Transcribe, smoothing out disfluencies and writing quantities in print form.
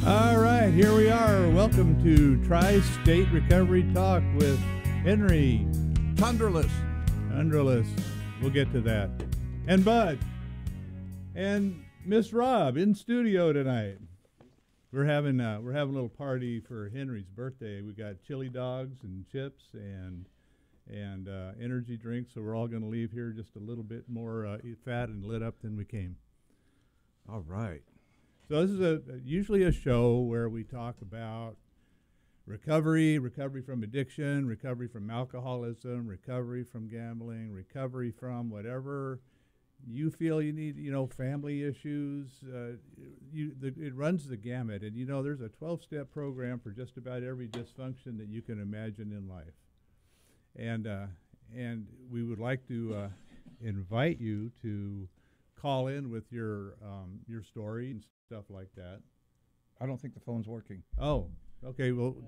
All right, here we are. Welcome to Tri-State Recovery Talk with Henry Thunderless. Thunderless. We'll get to that. And Bud. And Miss Rob in studio tonight. We're having a little party for Henry's birthday. We got chili dogs and chips and energy drinks. So we're all going to leave here just a little bit more fat and lit up than we came. All right. So this is usually a show where we talk about recovery from addiction, recovery from alcoholism, recovery from gambling, recovery from whatever you feel you need, family issues. It runs the gamut. And, there's a 12-step program for just about every dysfunction that you can imagine in life. And we would like to invite you to call in with your story and stuff like that. I don't think the phone's working. Oh, okay. Well,